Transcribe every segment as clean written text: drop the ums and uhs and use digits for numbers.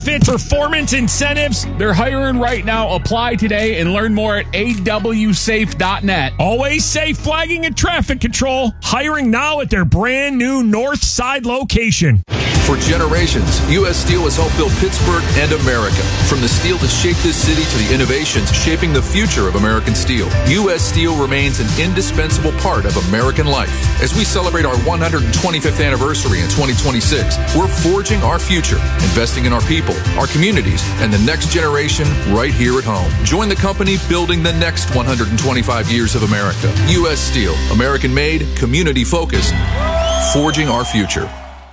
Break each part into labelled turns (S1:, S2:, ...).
S1: Fit performance incentives. They're hiring right now. Apply today and learn more at awsafe.net. Always safe flagging and traffic control. Hiring now at their brand new North Side location.
S2: For generations, U.S. Steel has helped build Pittsburgh and America. From the steel that shaped this city to the innovations shaping the future of American steel, U.S. Steel remains an indispensable part of American life. As we celebrate our 125th anniversary in 2026, we're forging our future, investing in our people, our communities, and the next generation right here at home. Join the company building the next 125 years of America. U.S. Steel, American-made, community-focused, forging our future.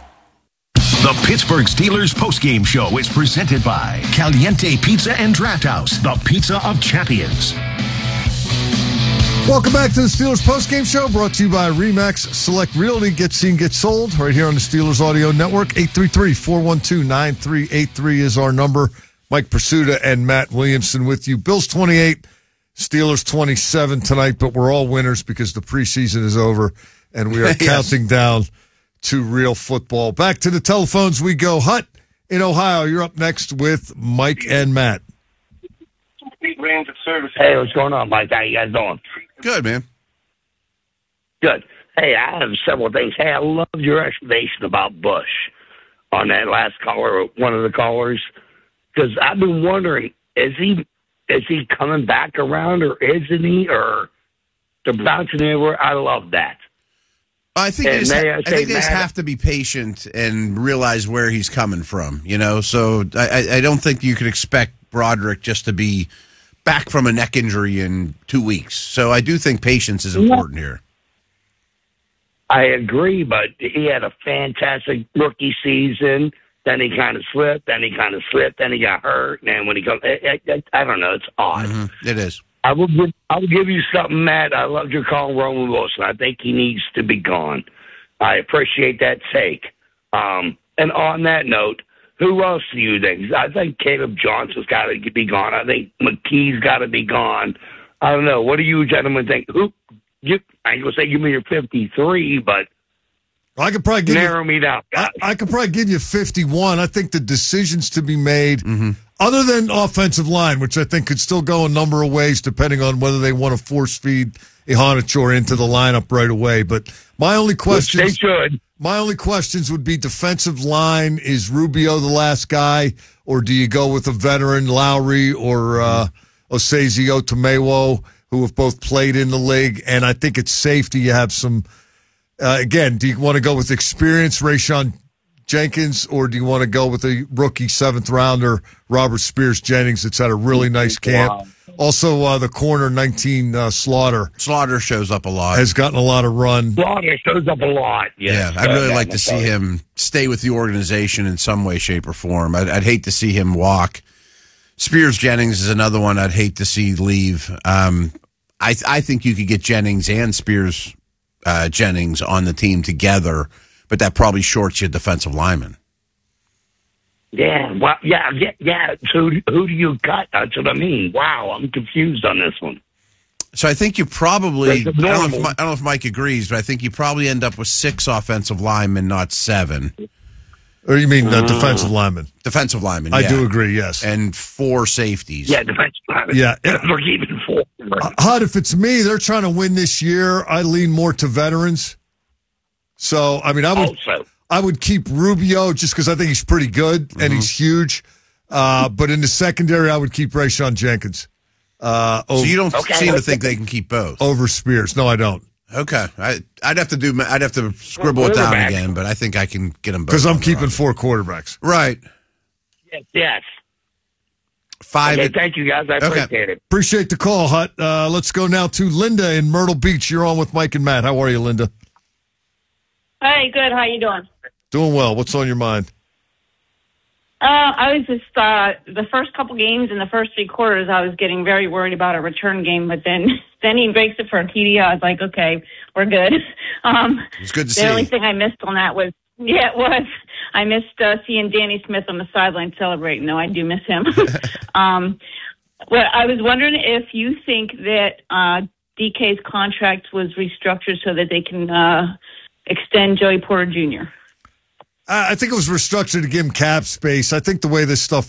S3: The Pittsburgh Steelers postgame show is presented by Caliente Pizza and Draft House, the pizza of champions.
S4: Welcome back to the Steelers postgame show, brought to you by RE/MAX Select Realty. Get seen, get sold, right here on the Steelers Audio Network. 833-412-9383 is our number. Mike Pursuta and Matt Williamson with you. Bills 28, Steelers 27 tonight, but we're all winners because the preseason is over, and we are counting down to real football. Back to the telephones we go. Hut in Ohio, you're up next with Mike and Matt.
S5: Range of service. Hey, what's going on, Mike? How you guys doing?
S6: Good, man.
S5: Good. Hey, I have several things. Hey, I loved your explanation about Bush on that last caller, one of the callers, because I've been wondering, is he coming back around or isn't he? Or the bouncing everywhere? I love that.
S6: I think they just have to be patient and realize where he's coming from, you know? So I don't think you could expect Broderick just to be back from a neck injury in 2 weeks. So I do think patience is important here.
S5: I agree, but he had a fantastic rookie season. Then he kind of slipped. Then he got hurt. And when he goes, I don't know. It's odd.
S6: Mm-hmm. It is.
S5: I will give you something, Matt. I loved your call, Roman Wilson. I think he needs to be gone. I appreciate that take. And on that note, who else do you think? I think Caleb Johnson's got to be gone. I think McKee's got to be gone. I don't know. What do you gentlemen think? I ain't gonna say give me your 53, but
S4: I could probably
S5: narrow me down.
S4: I could probably give you 51. I think the decisions to be made. Other than offensive line, which I think could still go a number of ways depending on whether they want to force feed Ihanachour into the lineup right away. But my only questions would be defensive line. Is Rubio the last guy, or do you go with a veteran, Lowry or Osezi Otomewo, who have both played in the league? And I think it's safety. You have some, again, do you want to go with experience, Rayshon Jenkins, or do you want to go with a rookie seventh-rounder, Robert Spears-Jennings, that's had a really nice camp? Wow. Also, the corner 19, Slaughter.
S6: Slaughter shows up a lot.
S4: Has gotten a lot of run.
S5: Slaughter shows up a lot.
S6: Yeah, I'd really like to see him stay with the organization in some way, shape, or form. I'd hate to see him walk. Spears-Jennings is another one I'd hate to see leave. I think you could get Jennings and Spears-Jennings on the team together, but that probably shorts your defensive lineman.
S5: Yeah, well, yeah. So who do you cut? That's what I mean. Wow, I'm confused on this one.
S6: So I think you probably, I don't know if Mike agrees, but I think you probably end up with 6 offensive linemen, not 7.
S4: Or you mean defensive linemen?
S6: Defensive linemen,
S4: I do agree, yes.
S6: And 4 safeties.
S5: Yeah, defensive linemen.
S4: Yeah.
S5: We're keeping 4.
S4: Hud, if it's me, they're trying to win this year. I lean more to veterans. So, I mean, I would keep Rubio just because I think he's pretty good and he's huge. But in the secondary, I would keep Rayshon Jenkins.
S6: So you don't seem to think they can keep both
S4: over Spears? No, I don't.
S6: Okay, I'd have to scribble it down again, but I think I can get them both.
S4: Because I'm keeping 4 quarterbacks.
S6: Right.
S5: Yes.
S6: 5.
S5: Okay, thank you, guys. I appreciate it.
S4: Appreciate the call, Hut. Let's go now to Linda in Myrtle Beach. You're on with Mike and Matt. How are you, Linda?
S7: Hey, good. How you doing?
S4: Doing well. What's on your mind?
S7: I was just, the first couple games in the first 3 quarters, I was getting very worried about a return game, but then he breaks it for a TD. I was like, okay, we're good.
S6: It's good to see.
S7: The only thing I missed on that was, I missed seeing Danny Smith on the sideline celebrating. No, I do miss him. Well, I was wondering if you think that DK's contract was restructured so that they can extend Joey Porter Jr.
S4: I think it was restructured to give him cap space. I think the way this stuff